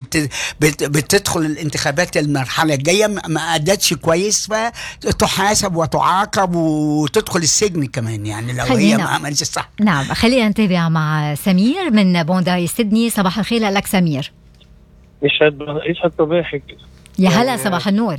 بتدخل الانتخابات المرحلة الجاية ما أدتش كويس، فتحاسب وتعاقب وتدخل السجن كمان، يعني لو هي ما عملتش صح. نعم، خلينا نتابع مع سمير من بونداي سيدني. صباح الخير لك سمير. يسعد صباحك. يا هلا، صباح النور.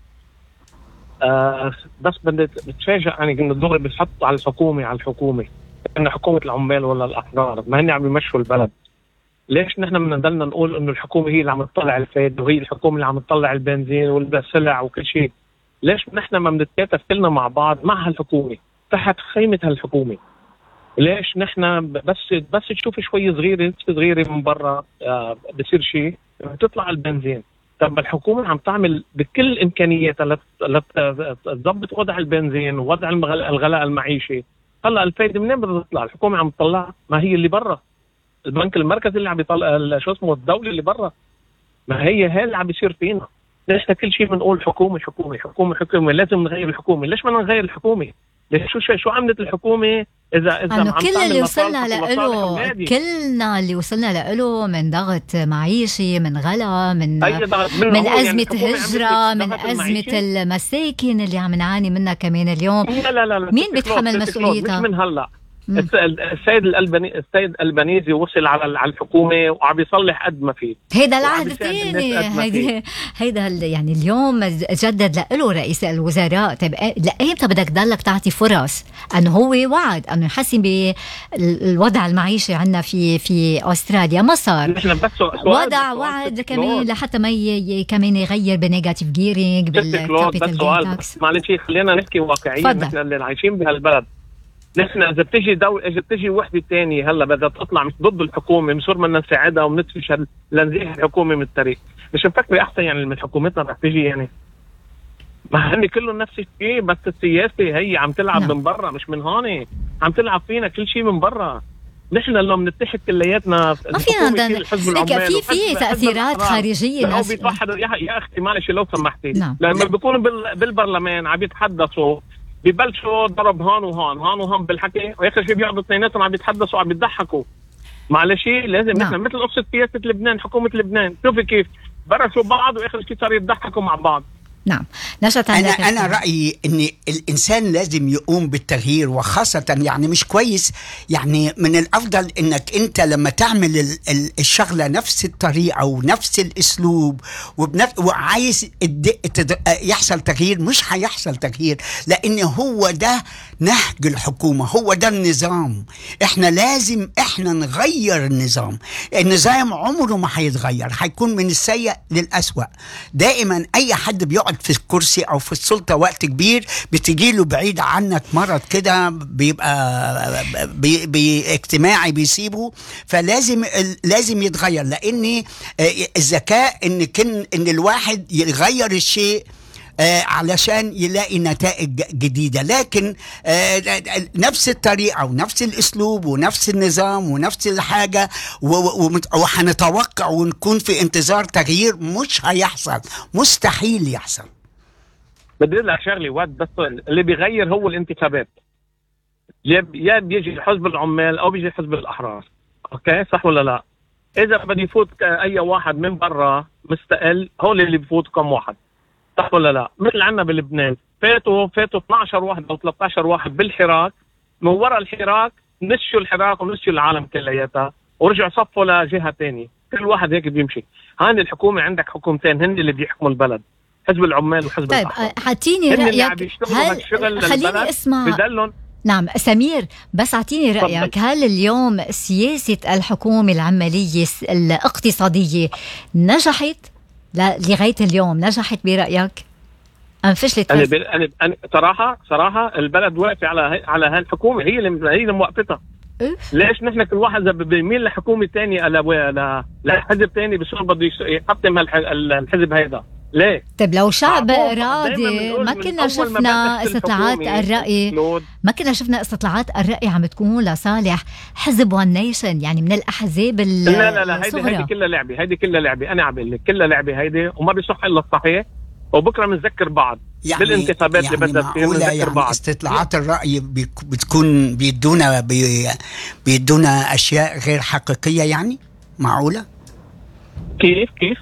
بس بدي بتفاجئ يعني انه الدغري بتحط على الحكومه انه حكومه العمال ولا الاحرار، ما هن عم يمشوا البلد. ليش نحن بنضلنا نقول انه الحكومه هي اللي عم تطلع الفائده وهي الحكومه اللي عم تطلع البنزين والسلع وكل شيء؟ ليش نحن ما بنتكاتف كلنا مع بعض مع هالحكومه تحت خيمه هالحكومه؟ ليش نحن بس تشوف شوي صغيره من برا بصير شيء بتطلع البنزين؟ طب الحكومة عم تعمل بكل إمكانياتها لتضبط وضع البنزين ووضع الغلاء المعيشي. هلا الفايدة منين بدها تطلع؟ الحكومة عم تطلع، ما هي اللي برا، البنك المركزي اللي عم يطلع، شو اسمه، الدولة اللي برا. ما هي اللي عم بيصير فينا. ليش كل شيء بنقول حكومة حكومة حكومة حكومة؟ لازم نغير الحكومة. ليش ما نغير الحكومة؟ ليش شو عملت الحكومة؟ إذا كل اللي وصلنا له، كلنا اللي وصلنا له من ضغط معيشي، من غلا، من أزمة هجرة، من أزمة المساكن اللي عم نعاني منها كمان اليوم. لا مين بيتحمل مسؤوليتها؟ مش من هلا. السيد الألبانيزي وصل على الحكومة وعم يصلح قد ما فيه. هيدا العهد الثاني، هيدا يعني اليوم جدد له رئيس الوزراء. طيب لأيمتى بدك تضلك تعطي فرص؟ أنه هو وعد أنه يحسن بالوضع المعيشي عنا في أستراليا. مصر وضع وعد كمان لحتى ما كمان يغير بنيجاتيف جيرينج بالكابيتال تاكس. معلش خلينا نحكي واقعيا. نحن اللي عايشين بهالبلد، نحن إذا بتجي وحدة تانية هلا بدها تطلع مش ضد الحكومة، مصور بدنا نساعدها وندفش لنزيح الحكومة من الطريق. مش مفكر أحسن يعني من حكومتنا رح تجي يعني؟ ما هني كله نفس الشيء، بس السياسة هي عم تلعب من برا مش من هون، عم تلعب فينا كل شيء من برا. نحن لو بنتحد كلياتنا ما فينا في تأثيرات خارجية. لو بيتوحدوا يا أختي معلش لو سمحتي، لما بيكونوا بالبرلمان عم يتحدثوا ببلشوا ضرب هون وهون بالحكي، واخر شيء بيقعدوا اثنيناتهم عم يتحدثوا عم يضحكوا. معلش لازم نحن مثل قصه سياسه لبنان، حكومه لبنان شوفي كيف برسوا بعض واخر شيء صار يضحكوا مع بعض. نعم. أنا رأيي إن الإنسان لازم يقوم بالتغيير، وخاصة يعني مش كويس، يعني من الأفضل إنك أنت لما تعمل الشغلة نفس الطريقة ونفس الأسلوب وعايز يحصل تغيير، مش هيحصل تغيير، لأن هو ده نهج الحكومة، هو ده النظام. إحنا لازم نغير النظام عمره ما هيتغير، هيكون من السيء للأسوأ. دائما أي حد بيقعد في الكرسي او في السلطة وقت كبير بتجيله بعيد عنك مرض كده، بيبقى اجتماعي بيسيبه. فلازم يتغير، لان الذكاء ان الواحد يغير الشيء علشان يلاقي نتائج جديدة. لكن نفس الطريقة ونفس الأسلوب ونفس النظام ونفس الحاجة وحنتوقع ونكون في انتظار تغيير، مش هيحصل، مستحيل يحصل. بدي لك شغلة واد، بس اللي بيغير هو الانتخابات. يا بيجي حزب العمال أو بيجي حزب الأحرار. أوكي صح ولا لا؟ إذا بدي يفوت أي واحد من برا مستقل، هول اللي بيفوت كم واحد، صح ولا لا؟ مثل عنا بلبنان فاتوا 12 واحد أو 13 واحد بالحراك، من وراء الحراك نشوا الحراك ونشوا العالم كلياتها ورجعوا صفوا لجهة تانية. كل واحد هيك بيمشي. هان الحكومة عندك حكومتين هن اللي بيحكموا البلد، حزب العمال وحزب الأحرار. طيب حتيني رأيك، خليني اسمع بدلن. نعم سمير، بس اعطيني رأيك. هل اليوم سياسة الحكومة العمالية الاقتصادية نجحت لغاية اليوم؟ نجحت برأيك أم فشلت؟ أنا صراحة البلد واقفة على هالحكومة، هي اللي موقفتها. ليش نحن كل واحد بيميل لحكومة تانية لحزب تاني بصير بده يحطم الحزب هيدا؟ ليه؟ طيب لو شعب راضي ما كنا شفنا استطلاعات الرأي، عم بتكون لصالح حزب وان نيشن، يعني من الأحزاب الصغرى. لا هيدي كلها لعبة. أنا عم بقول لك كلها لعبة هيدي، وما بيصح إلا الصحيح. وبكرة بنذكر بعض بالانتخابات اللي بدها تصير، بنذكر بعض. استطلاعات الرأي بتكون بيدونا أشياء غير حقيقية، يعني معقولة؟ كيف